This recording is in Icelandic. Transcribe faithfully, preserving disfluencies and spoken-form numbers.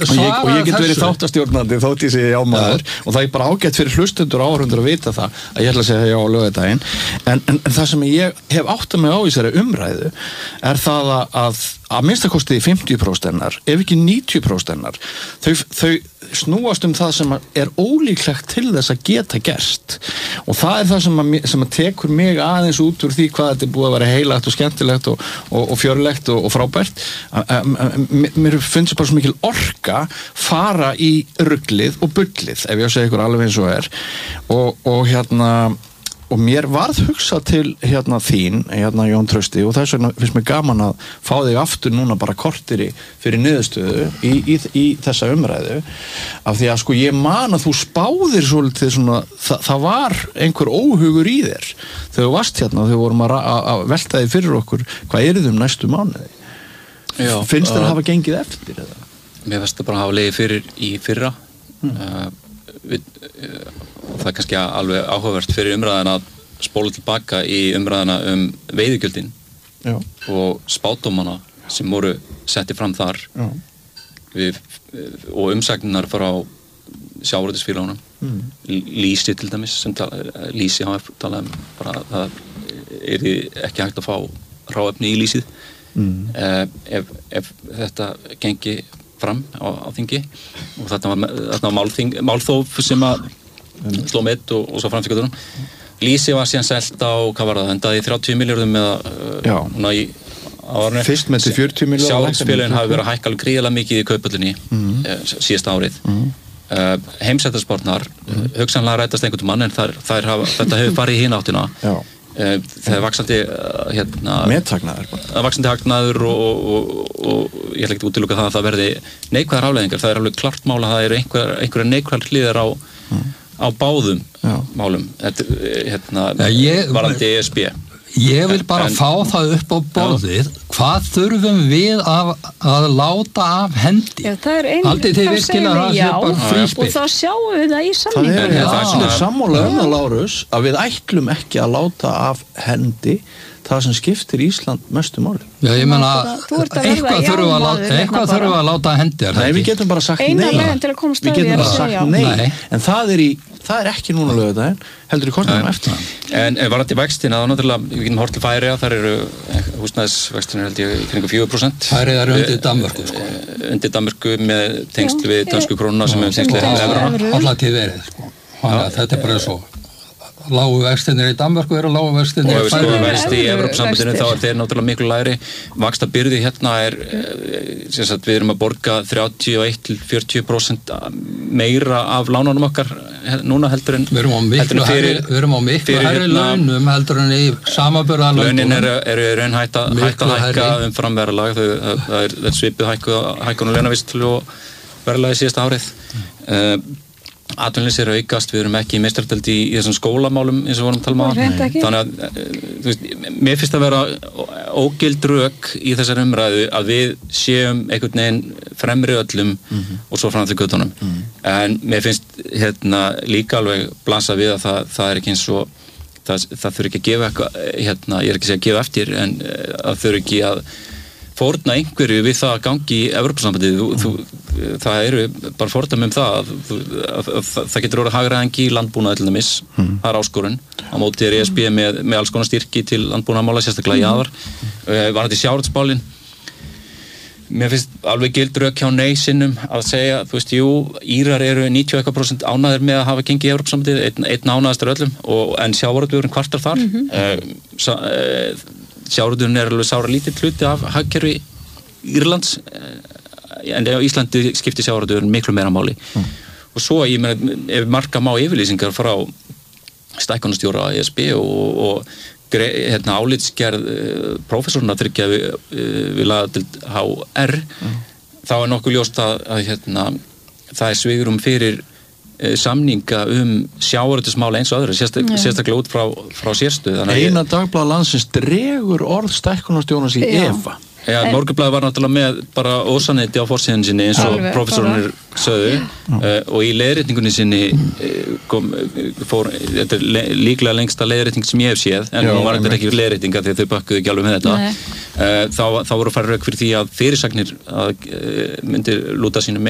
og ég, og ég get verið þáttastjórnandi þótt ég sé já maður ja. Og það er bara ágætt fyrir hlustendur og áhorfendur að vita það að ég ætla að segja já á laugardaginn en, en, en það sem ég hef áttað mig á í þessari umræðu er það að að minnstakosti fimmtíu prósent hennar, ef ekki níutíu prósent hennar, þau, þau snúast um það sem er ólíklegt til þess að geta gerst og það er það sem að, sem að tekur mig aðeins út úr því hvað þetta er búið að vera heilagt og skemmtilegt og, og, og fjörlegt og, og frábært mér finnst bara svo mikil orka fara í ruglið og bullið ef ég að segja ykkur alveg eins og er og, og hérna og mér varð hugsað til hérna þín, hérna Jón Trausti og þess vegna finnst mér gaman að fá þig aftur núna bara korteri fyrir niðurstöðu í, í, í þessa umræðu af því að sko ég man að þú spáðir svolítið svona, þa, það var einhver óhugur í þér þegar þú varst hérna þegar við vorum að, að velta þig fyrir okkur hvað er þið um næstu mánuði? Já, finnst þér að hafa gengið eftir eða? Mér finnst það bara að hafa legið fyrir í fyrra mm. uh, við, uh, og það er kannski alveg áhugavert fyrir umræðina að spóla tilbaka í umræðina um veiðigjöldin Já. Og spádómana sem voru setti fram þar við, og umsagnar frá sjávarútvegsfélögunum mm. Lýsi til dæmis sem tala, Lýsi H F talaði um bara að það er ekki hægt að fá hráefni í lýsið mm. eh, ef, ef þetta gengi fram á, á þingi og þetta var, þetta var málþing, málþóf sem að sló mitt og, og svo framfíkjadunum Lýsi var síðan selt á, hvað var það, endaði þrjátíu milljörðum eða núna í árinu fyrst með til fjörutíu milljörðum sjávarútvegsfélögin hafi verið að hækka alveg gríðarlega mikið í kaupöllinni mm. eh, síðasta árið mm. uh, heimsættarsportnar mm. hugsanlega rætast einhvern mann en þær, þær hafa, þetta hefur farið í hina áttina uh, það er vaxandi uh, hérna, meðtagnaður vaxandi hagnaður og, og, og, og ég ætla ekki að útiloka það að það verði neikvæðar afleiðingar, það er alveg klart mál að það eru einhver, einhverja neikvæðar hliðar á mm. á báðum Já. Málum þetta, hérna, ja, ég, varandi E S B ég vil bara en, fá það upp á borðið ja. Hvað þurfum við að, að láta af hendi Já, það er einn, haldið þið virkilega að það bara fríspil og þá sjáum við það í samningu það er, ja, það er sammála um það Lárus að við ætlum ekki að láta af hendi það sem skiptir Ísland mestu máli Já, ég meina, eitthvað þurfum við að láta eitthvað þurfum við að láta hendi Nei, við getum bara sagt nei Við getum bara sagt nei en það er í það er ekki núna laugardaginn, heldur í kostnaðum eftir en varandi vextina, þá náttúrulega við getum hort til Færeyja, þar eru húsnæðisvextina held ég kringum fjögur prósent Færeyja er undir Danmörku sko. undir Danmörku með tengsl við dönsku krónuna sem er tengsl við evruna alltaf til verið sko. Þetta er bara svo lágu vextinir í Danmörku eru lágu vextinir og ef við skoðum vexti í Evrópusambandinu þá er þeir náttúrulega miklu lægri vaxtabyrði hérna er sem sagt við erum að borga þrjátíu og eitt til fjörutíu prósent meira af lánunum okkar núna heldur en við erum á miklu fyrir, við erum á miklu hærri launum heldur en í samanburða launin eru er raun hægt að hækka um framverðalag það er, er svipið hækkun og launavísitölu og verðlagi síðasta árið uh, atvinnuleysi er að aukast, við erum ekki í meistaradeildi í, í þessum skólamálum eins og vorum að tala um þannig að þú veist, mér finnst að vera ógild rök í þessari umræðu að við séum einhvern veginn fremri öllum mm-hmm. og svo fram til göttunum mm-hmm. en mér finnst hérna líka alveg blasa við að það, það er ekki eins og það, það þurfi ekki að gefa eitthvað hérna, ég er ekki að segja að gefa eftir en það þurfi ekki að fórna einhverju við það að gangi í Evrópusambandið mm. það eru bara fordæmi um það að, að, að, að það getur orðið hagræðingi í landbúnaði til dæmis mm. það er áskorun á móti er E S B með, með alls konar styrki til landbúnaðarmála sérstaklega í aðvar mm. varandi sjávarútvegsmálin mér finnst alveg gild rök hjá nei sinnum að segja, þú veist, jú Írar eru níutíu og eitt prósent ánægðir með að hafa gengið í Evrópusambandið, einn, einn ánægðastur öllum og, en sjávarútvegurinn kvartar þar mm-hmm. uh, sa, uh, sjávarútvegurinn er alveg sára lítill hluti af hagkerfi Írlands en á Íslandi skiptir sjávarútvegurinn miklu meira máli mm. og svo ég meina ef marka má yfirlýsingar frá stækkunarstjóra E S B og, og hérna álitsgerð uh, prófessorna þryggja við, uh, við lagadeild H R mm. þá er nokkuð ljóst að, að hérna, það er svigrúm fyrir uh, samninga um sjávarútvegsmál eins og öðru, sérstak, yeah. sérstaklega út frá, frá sérstöð. Eina dagblað landsins dregur orð stækkunarstjórans í yeah. efa. Já, Morgunblaðið var náttúrulega með bara ósanneiti á forsíðunni sinni eins og prófessornir sögðu uh, og í leiðrétningunni sinni uh, kom, fór, þetta er le, líklega lengsta leiðrétning sem ég hef séð en hún var þetta ekki leiðrétninga því að þau bakkuðu ekki alveg með þetta uh, þá, þá voru færri rauk fyrir því að fyrirsagnir að uh, myndir lúta sínum